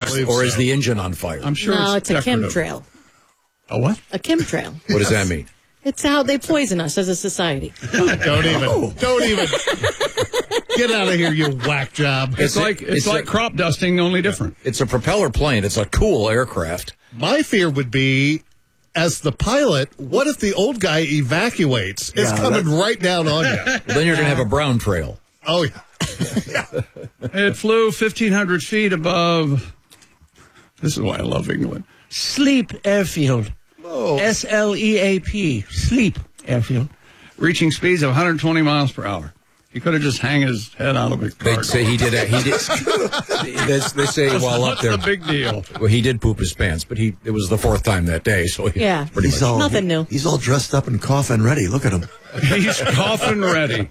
or is the engine on fire? I'm sure No, it's a decorative. chemtrail. A what? A chemtrail. What does that mean? It's how they poison us as a society. Don't even. Get out of here, you whack job. It's like crop dusting, only different. It's a propeller plane. It's a cool aircraft. My fear would be, as the pilot, what if the old guy evacuates? It's coming right down on you. Well, then you're going to have a brown trail. Oh, yeah. It flew 1,500 feet above. This is why I love England. Sleep Airfield. SLEAP. Sleep Airfield. Reaching speeds of 120 miles per hour. He could have just hang his head out of a car. They'd say he did. They say while up there. What's the big deal? Well, he did poop his pants, but it was the fourth time that day, so Yeah. pretty much. Nothing new. He's all dressed up and coughing ready. Look at him. He's coughing ready.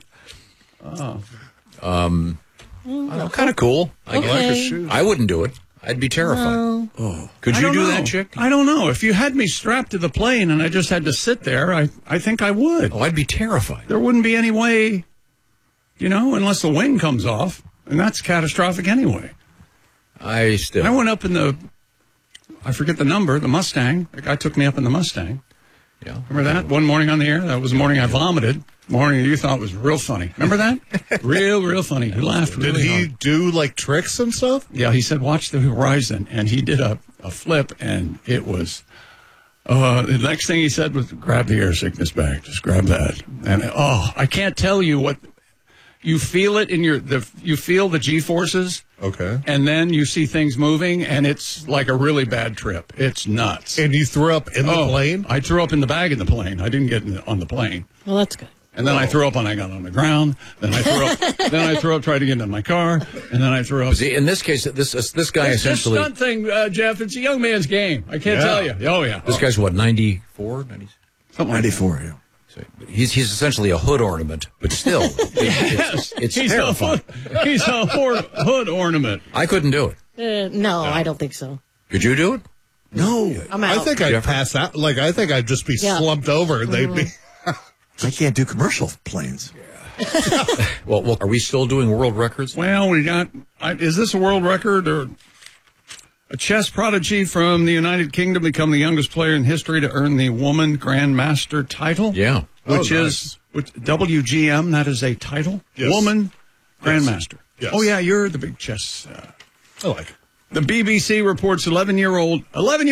Kind of cool. Okay. I wouldn't do it. I'd be terrified. Could I you don't do know. that, chick? I don't know. If you had me strapped to the plane and I just had to sit there, I think I would. Oh, I'd be terrified. There wouldn't be any way, unless the wing comes off, and that's catastrophic anyway. I went up in I forget the number, the Mustang. The guy took me up in the Mustang. Yeah. Remember that? One morning on the air? That was the morning I vomited. Morning you thought was real funny. Remember that? real funny. You laughed really Did he hard. do, like, tricks and stuff? Yeah, he said, watch the horizon. And he did a flip, and it was... the next thing he said was, grab the air sickness bag. Just grab that. And, I can't tell you what... You feel it in you feel the G-forces. Okay. And then you see things moving, and it's like a really bad trip. It's nuts. And you threw up in the plane? I threw up in the bag in the plane. I didn't get on the plane. Well, that's good. And then I threw up when I got on the ground. Then I threw up. Then I threw up, tried to get into my car, and then I threw up. See, in this case, this guy essentially. This stunt thing, Jeff. It's a young man's game. I can't tell you. Oh yeah. This guy's what, 94, 90? Something like 94, yeah. So he's essentially a hood ornament, but still, it's he's terrifying. He's a hood ornament. I couldn't do it. No, I don't think so. Could you do it? No. I'm out. I think I'd pass out. Like, I think I'd just be slumped over. And they'd be... I can't do commercial planes. Well, are we still doing world records? Well, we got. Is this a world record or a chess prodigy from the United Kingdom become the youngest player in history to earn the Woman Grandmaster title? Yeah. Which WGM. That is a title. Yes. Woman Grandmaster. Yes. Oh yeah, you're the big chess. I like it. The BBC reports 11-year-old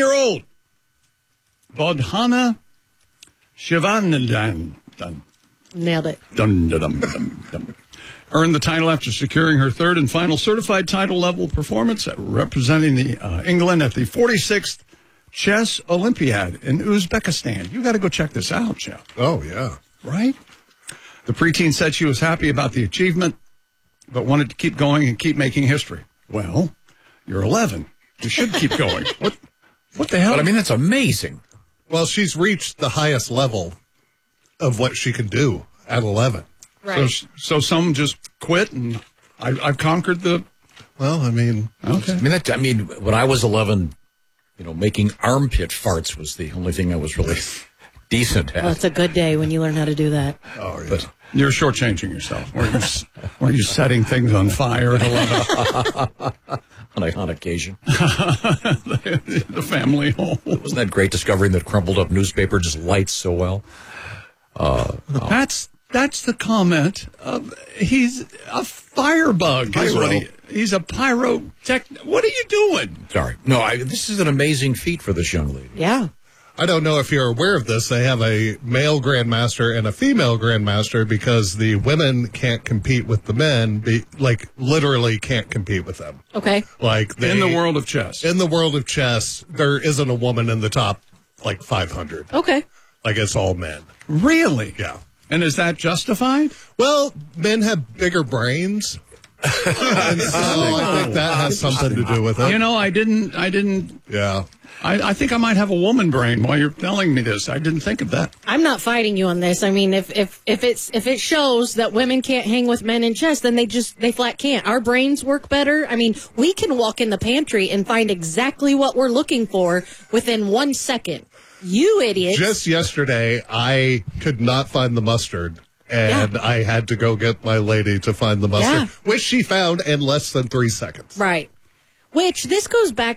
Bodhana Shivanandan. Nailed it. Earned the title after securing her third and final certified title level performance representing the England at the 46th Chess Olympiad in Uzbekistan. You got to go check this out, Jeff. Oh, yeah. Right? The preteen said she was happy about the achievement, but wanted to keep going and keep making history. Well, you're 11. You should keep going. What the hell? But I mean, that's amazing. Well, she's reached the highest level of what she can do at 11. Right. So some just quit, and I've conquered the... Well, I mean... Okay. I mean, when I was 11, making armpit farts was the only thing I was really decent at. Well, it's a good day when you learn how to do that. Oh, yeah. But You're shortchanging yourself. Were you setting things on fire at 11? on occasion. The family home. Wasn't that great discovering that crumpled up newspaper just lights so well? That's the comment. He's a firebug. Is what he's a pyrotech. What are you doing? Sorry. No, this is an amazing feat for this young lady. Yeah. I don't know if you're aware of this. They have a male grandmaster and a female grandmaster because the women can't compete with the men. Literally can't compete with them. Okay. In the world of chess. In the world of chess, there isn't a woman in the top, 500. Okay. It's all men. Really? Yeah. And is that justified? Well, men have bigger brains. And so I think that has something to do with it. I didn't. Yeah. I think I might have a woman brain while you're telling me this. I didn't think of that. I'm not fighting you on this. I mean, if it shows that women can't hang with men in chess, then they flat can't. Our brains work better. I mean, we can walk in the pantry and find exactly what we're looking for within 1 second. You idiots. Just yesterday, I could not find the mustard, and I had to go get my lady to find the mustard, which she found in less than 3 seconds. Right. Which, this goes back